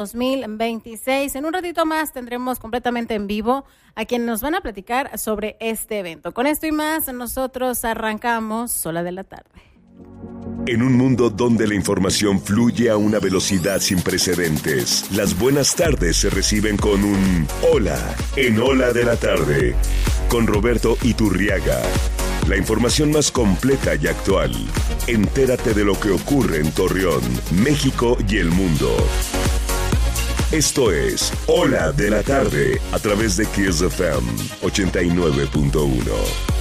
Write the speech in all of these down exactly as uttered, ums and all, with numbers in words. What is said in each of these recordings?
dos mil veintiséis. En un ratito más tendremos completamente en vivo a quienes nos van a platicar sobre este evento. Con esto y más, nosotros arrancamos Sola de la Tarde. En un mundo donde la información fluye a una velocidad sin precedentes, las buenas tardes se reciben con un hola en Ola de la Tarde, con Roberto Iturriaga. La información más completa y actual. Entérate de lo que ocurre en Torreón, México y el mundo. Esto es Ola de la Tarde a través de Kiss F M ochenta y nueve punto uno.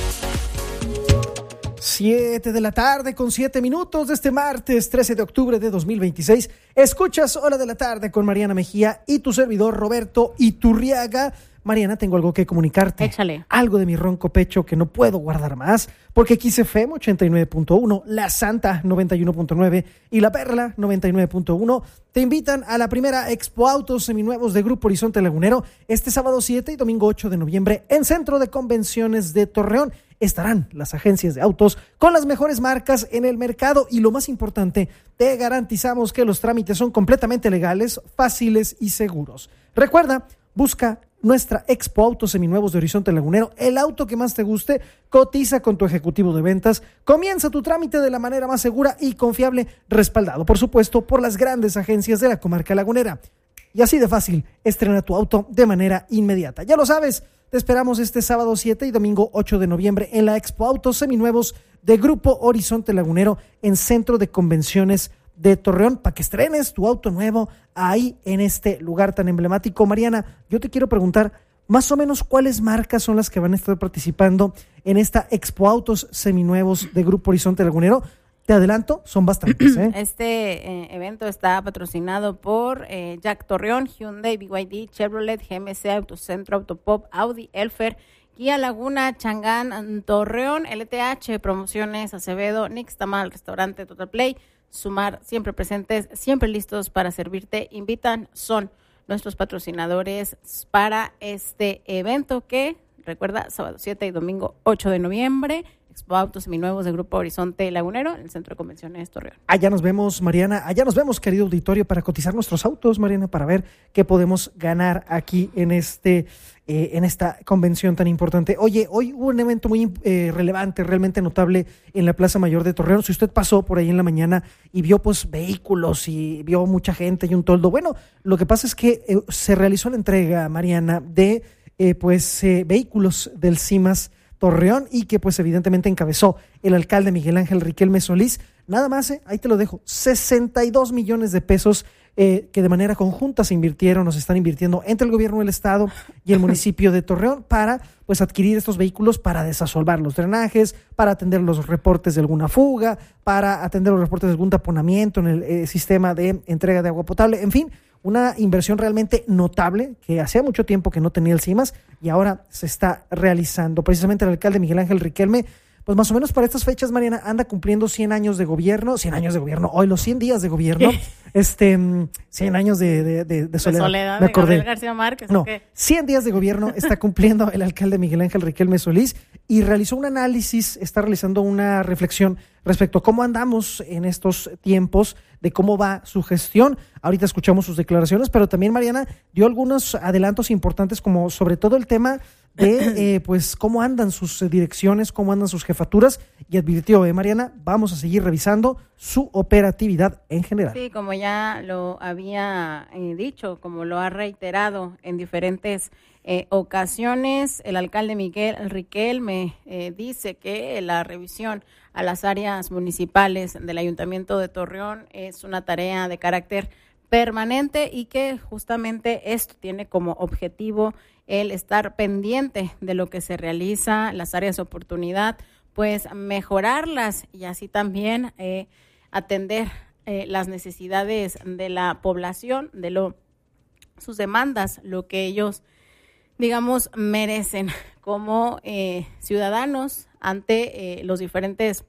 Siete de la tarde con siete minutos de este martes trece de octubre de dos mil veintiséis. Escuchas Ola de la Tarde con Mariana Mejía y tu servidor Roberto Iturriaga. Mariana, tengo algo que comunicarte. Échale. Algo de mi ronco pecho que no puedo guardar más, porque Kiss F M ochenta y nueve punto uno, La Santa noventa y uno punto nueve y La Perla noventa y nueve punto uno te invitan a la primera Expo Autos Seminuevos de Grupo Horizonte Lagunero este sábado siete y domingo ocho de noviembre en Centro de Convenciones de Torreón. Estarán las agencias de autos con las mejores marcas en el mercado y lo más importante, te garantizamos que los trámites son completamente legales, fáciles y seguros. Recuerda, busca nuestra Expo Autos Seminuevos de Horizonte Lagunero, el auto que más te guste, cotiza con tu ejecutivo de ventas, comienza tu trámite de la manera más segura y confiable, respaldado, por supuesto, por las grandes agencias de la comarca lagunera. Y así de fácil, estrena tu auto de manera inmediata. Ya lo sabes, te esperamos este sábado siete y domingo ocho de noviembre en la Expo Autos Seminuevos de Grupo Horizonte Lagunero en Centro de Convenciones de Torreón, para que estrenes tu auto nuevo ahí en este lugar tan emblemático. Mariana, yo te quiero preguntar, más o menos, ¿cuáles marcas son las que van a estar participando en esta Expo Autos Seminuevos de Grupo Horizonte Lagunero? Te adelanto, son bastantes, ¿eh? Este eh, evento está patrocinado por eh, Jack Torreón, Hyundai, B Y D, Chevrolet, G M C, Autocentro, Autopop, Audi, Elfer, Kia Laguna, Changán, Torreón, L T H, Promociones, Acevedo, Nixtamal, Restaurante Total Play, Sumar, siempre presentes, siempre listos para servirte. Invitan, son nuestros patrocinadores para este evento que, recuerda, sábado siete y domingo ocho de noviembre, Expo Autos Seminuevos de Grupo Horizonte Lagunero, en el Centro de Convenciones Torreón. Allá nos vemos, Mariana, allá nos vemos, querido auditorio, para cotizar nuestros autos, Mariana, para ver qué podemos ganar aquí en este eh, en esta convención tan importante. Oye, hoy hubo un evento muy eh, relevante, realmente notable en la Plaza Mayor de Torreón. Si usted pasó por ahí en la mañana y vio pues vehículos y vio mucha gente y un toldo, bueno, lo que pasa es que eh, se realizó la entrega, Mariana, de eh, pues eh, vehículos del CIMAS Torreón y que pues evidentemente encabezó el alcalde Miguel Ángel Riquelme Solís. Nada más, eh, ahí te lo dejo, sesenta y dos millones de pesos eh, que de manera conjunta se invirtieron, nos están invirtiendo entre el gobierno del estado y el municipio de Torreón para pues adquirir estos vehículos para desasolvar los drenajes, para atender los reportes de alguna fuga, para atender los reportes de algún taponamiento en el eh, sistema de entrega de agua potable, en fin, una inversión realmente notable que hacía mucho tiempo que no tenía el CIMAS y ahora se está realizando. Precisamente el alcalde Miguel Ángel Riquelme, pues más o menos para estas fechas, Mariana, anda cumpliendo cien años de gobierno, cien años de gobierno, hoy los cien días de gobierno, este, cien años de, de, de, de soledad. De soledad, me de acordé. Gabriel García Márquez. No, ¿qué? cien días de gobierno está cumpliendo el alcalde Miguel Ángel Riquelme Solís y realizó un análisis, está realizando una reflexión respecto a cómo andamos en estos tiempos, de cómo va su gestión. Ahorita escuchamos sus declaraciones, pero también Mariana dio algunos adelantos importantes, como sobre todo el tema de eh, pues cómo andan sus direcciones, cómo andan sus jefaturas, y advirtió, eh, Mariana, vamos a seguir revisando su operatividad en general. Sí, como ya lo había eh, dicho, como lo ha reiterado en diferentes eh, ocasiones, el alcalde Miguel Riquelme eh, dice que la revisión a las áreas municipales del Ayuntamiento de Torreón es una tarea de carácter permanente y que justamente esto tiene como objetivo el estar pendiente de lo que se realiza, las áreas de oportunidad, pues mejorarlas y así también eh, atender eh, las necesidades de la población, de lo sus demandas, lo que ellos, digamos, merecen como eh, ciudadanos ante eh, los diferentes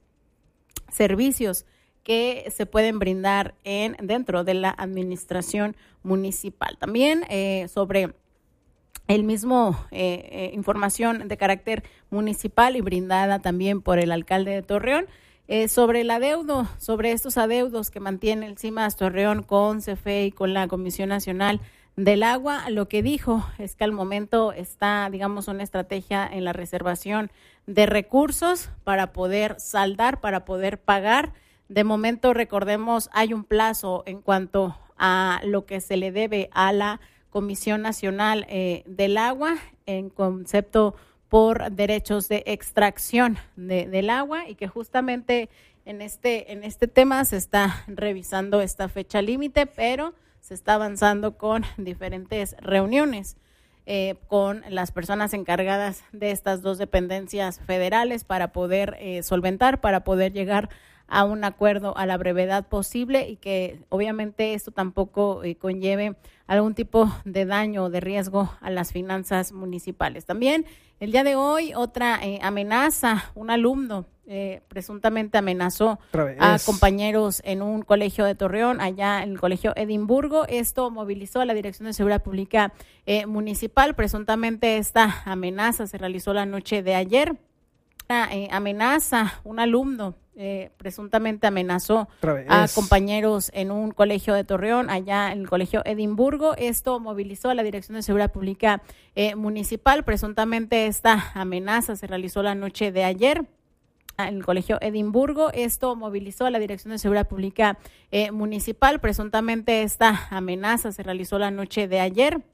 servicios que se pueden brindar en dentro de la administración municipal. También eh, sobre el mismo eh, eh, información de carácter municipal y brindada también por el alcalde de Torreón, Eh, sobre el adeudo, sobre estos adeudos que mantiene el CIMAS Torreón con C F E y con la Comisión Nacional del Agua, lo que dijo es que al momento está, digamos, una estrategia en la reservación de recursos para poder saldar, para poder pagar. De momento, recordemos, hay un plazo en cuanto a lo que se le debe a la Comisión Nacional eh, del Agua en concepto por derechos de extracción de, del agua, y que justamente en este en este tema se está revisando esta fecha límite, pero se está avanzando con diferentes reuniones eh, con las personas encargadas de estas dos dependencias federales para poder eh, solventar, para poder llegar a un acuerdo a la brevedad posible, y que obviamente esto tampoco eh, conlleve algún tipo de daño o de riesgo a las finanzas municipales. También el día de hoy otra eh, amenaza, un alumno eh, presuntamente amenazó a compañeros en un colegio de Torreón, allá en el colegio Edimburgo. Esto movilizó a la Dirección de Seguridad Pública eh, Municipal. Presuntamente esta amenaza se realizó la noche de ayer. Eh, amenaza, un alumno eh, presuntamente amenazó a compañeros en un colegio de Torreón, allá en el colegio Edimburgo. Esto movilizó a la Dirección de Seguridad Pública eh, Municipal. Presuntamente esta amenaza se realizó la noche de ayer en el colegio Edimburgo. Esto movilizó a la Dirección de Seguridad Pública eh, Municipal. Presuntamente esta amenaza se realizó la noche de ayer